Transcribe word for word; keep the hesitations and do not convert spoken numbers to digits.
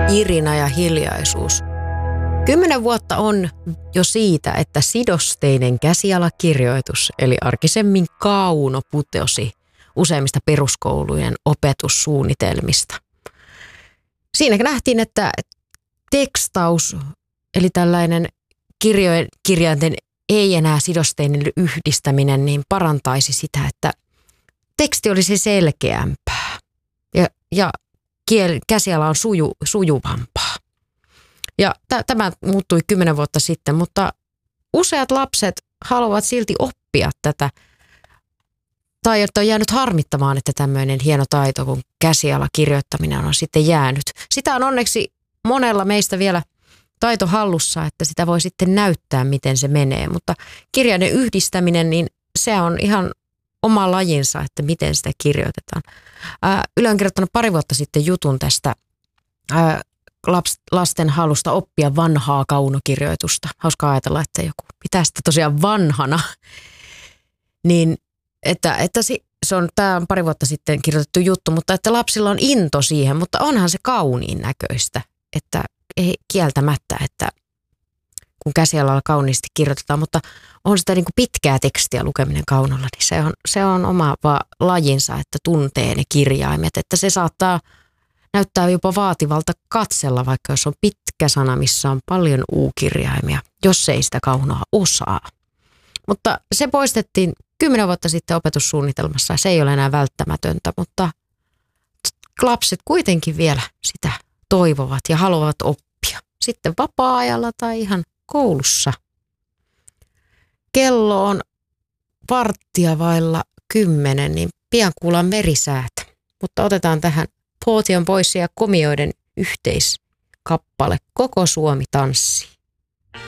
Irina ja hiljaisuus. Kymmenen vuotta on jo siitä, että sidosteinen käsialakirjoitus, eli arkisemmin kauno, putosi useimmista peruskoulujen opetussuunnitelmista. Siinä nähtiin, että tekstaus, eli tällainen kirjojen, kirjainten ei enää sidosteinen yhdistäminen, niin parantaisi sitä, että teksti olisi selkeämpää ja, ja kiel, käsiala on suju, sujuvampaa. Ja t- tämä muuttui kymmenen vuotta sitten, mutta useat lapset haluavat silti oppia tätä. Tai että on jäänyt harmittamaan, että tämmöinen hieno taito kuin käsialakirjoittaminen on sitten jäänyt. Sitä on onneksi monella meistä vielä taito hallussa, että sitä voi sitten näyttää, miten se menee. Mutta kirjainen yhdistäminen, niin se on ihan oma lajinsa, että miten sitä kirjoitetaan. Ää, Yle on kirjoittanut pari vuotta sitten jutun tästä ää, lasten halusta oppia vanhaa kaunokirjoitusta. Hauska ajatella, että joku pitää sitä tosiaan vanhana. Niin, että, että se on, tämä on pari vuotta sitten kirjoitettu juttu, mutta että lapsilla on into siihen, mutta onhan se kauniin näköistä, että ei kieltämättä, että kun käsialalla kauniisti kirjoitetaan, mutta on sitä niin kuin pitkää tekstiä lukeminen kaunolla, niin se on, se on oma lajinsa, että tuntee ne kirjaimet, että se saattaa näyttää jopa vaativalta katsella, vaikka jos on pitkä sana, missä on paljon u-kirjaimia, jos ei sitä kaunoa osaa. Mutta se poistettiin kymmenen vuotta sitten opetussuunnitelmassa, se ei ole enää välttämätöntä, mutta lapset kuitenkin vielä sitä toivovat ja haluavat oppia. Sitten vapaa-ajalla tai ihan koulussa. Kello on varttia vailla kymmenen, niin pian kuullaan merisäätä. Mutta otetaan tähän Pootion pois ja komioiden yhteiskappale Koko Suomi tanssii.